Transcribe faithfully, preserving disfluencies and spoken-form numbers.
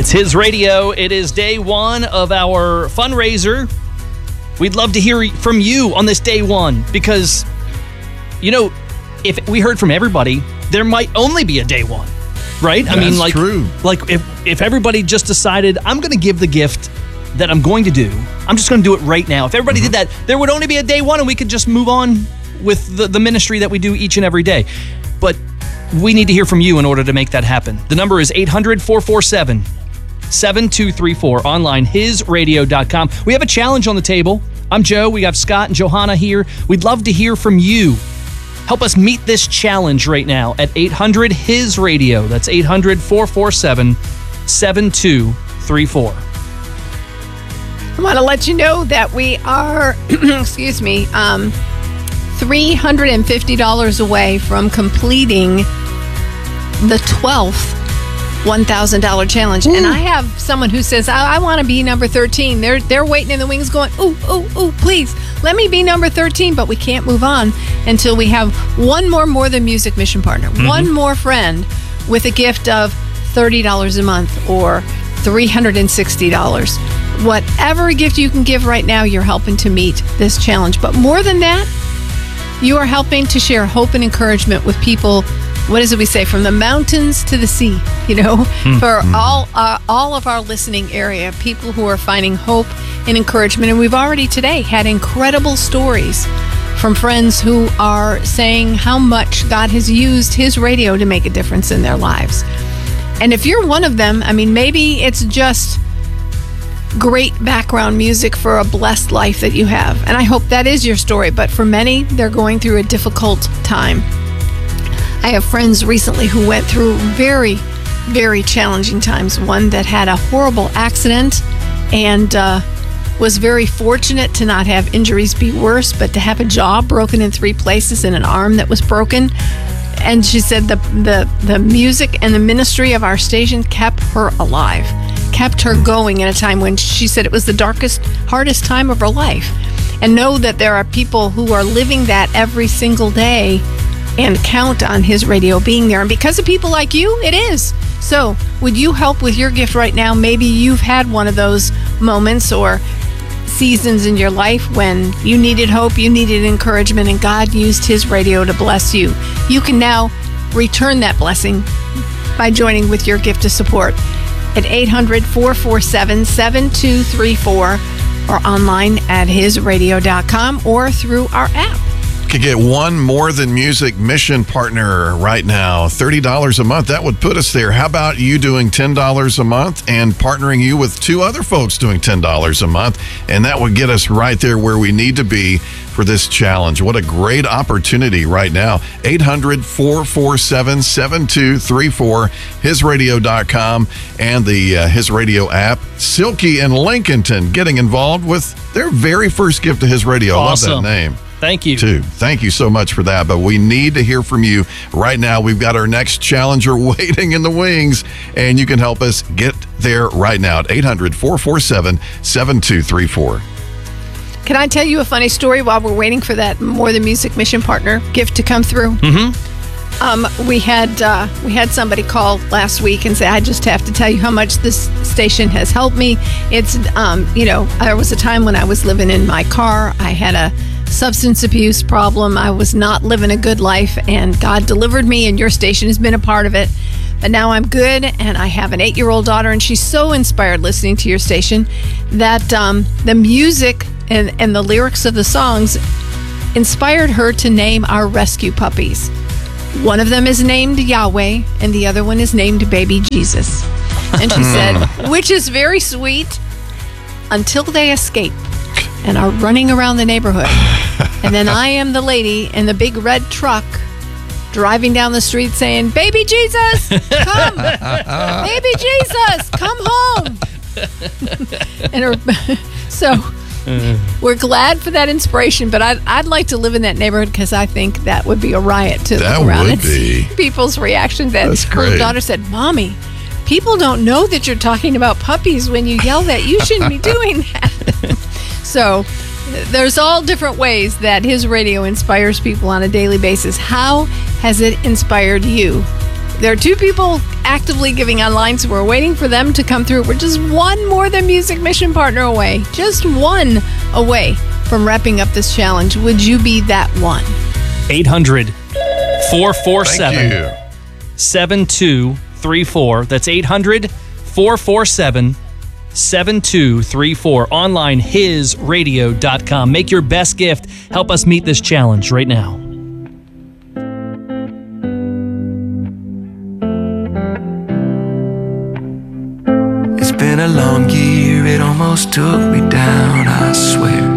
It's His Radio. It is day one of our fundraiser. We'd love to hear from you on this day one because, you know, if we heard from everybody, there might only be a day one, right? That's I mean, like, true. like if, if everybody just decided, I'm going to give the gift that I'm going to do, I'm just going to do it right now. If everybody mm-hmm. did that, there would only be a day one and we could just move on with the, the ministry that we do each and every day. But we need to hear from you in order to make that happen. The number is eight hundred, four four seven, seven two three four. Online, his radio dot com. We have a challenge on the table. I'm Joe. We have Scott and Johanna here. We'd love to hear from you. Help us meet this challenge right now at eight hundred, his radio. That's eight hundred, four four seven, seven two three four. I want to let you know that we are, excuse me, um, three hundred fifty dollars away from completing the twelfth one thousand dollars challenge. Ooh. And I have someone who says, I, I want to be number thirteen. They're they're waiting in the wings going, ooh, ooh, ooh, please, let me be number thirteen. But we can't move on until we have one more More Than Music mission partner, mm-hmm. one more friend with a gift of thirty dollars a month or three hundred sixty dollars. Whatever gift you can give right now, you're helping to meet this challenge. But more than that, you are helping to share hope and encouragement with people. What is it we say? From the mountains to the sea, you know, mm-hmm. for all uh, all of our listening area, people who are finding hope and encouragement. And we've already today had incredible stories from friends who are saying how much God has used His radio to make a difference in their lives. And if you're one of them, I mean, maybe it's just great background music for a blessed life that you have. And I hope that is your story. But for many, they're going through a difficult time. I have friends recently who went through very, very challenging times. One that had a horrible accident and uh, was very fortunate to not have injuries be worse, but to have a jaw broken in three places and an arm that was broken. And she said the the the music and the ministry of our station kept her alive, kept her going in a time when she said it was the darkest, hardest time of her life. And know that there are people who are living that every single day and count on His radio being there. And because of people like you, it is. So would you help with your gift right now? Maybe you've had one of those moments or seasons in your life when you needed hope, you needed encouragement, and God used His radio to bless you. You can now return that blessing by joining with your gift of support at eight hundred, four four seven, seven two three four or online at his radio dot com or through our app. Could get one More Than Music mission partner right now, thirty dollars a month. That would put us there. How about you doing ten dollars a month and partnering you with two other folks doing ten dollars a month? And that would get us right there where we need to be for this challenge. What a great opportunity right now. eight hundred, four four seven, seven two three four, his radio dot com, and the uh, His Radio app. Silky and Lincolnton getting involved with their very first gift to His Radio. Awesome. I love that name. Thank you. Too. Thank you so much for that. But we need to hear from you right now. We've got our next challenger waiting in the wings, and you can help us get there right now at eight hundred, four four seven, seven two three four. Can I tell you a funny story while we're waiting for that More Than Music mission partner gift to come through? Mm-hmm. Um, we had uh, we had somebody call last week and say, I just have to tell you how much this station has helped me. It's, um, you know, there was a time when I was living in my car. I had a substance abuse problem. I was not living a good life, and God delivered me, and your station has been a part of it. But now I'm good, and I have an eight-year-old daughter, and she's so inspired listening to your station that um, the music and, and the lyrics of the songs inspired her to name our rescue puppies. One of them is named Yahweh, and the other one is named Baby Jesus. And she said, which is very sweet, until they escape and are running around the neighborhood. And then I am the lady in the big red truck driving down the street saying, Baby Jesus, come. Baby Jesus, come home. And her, so we're glad for that inspiration, but I'd, I'd like to live in that neighborhood because I think that would be a riot to that look around would and be. see people's reaction. That That's her great. daughter said, Mommy, people don't know that you're talking about puppies when you yell that. You shouldn't be doing that. So there's all different ways that His Radio inspires people on a daily basis. How has it inspired you there are two people actively giving online, so we're waiting for them to come through. We're just one More Than Music mission partner away. Just one away from wrapping up this challenge. Would you be that one? eight hundred, four four seven, Thank you. seven two three four. That's eight hundred, four four seven, seven two three four. Online, his radio dot com. Make your best gift. Help us meet this challenge right now. It's been a long year, it almost took me down, I swear.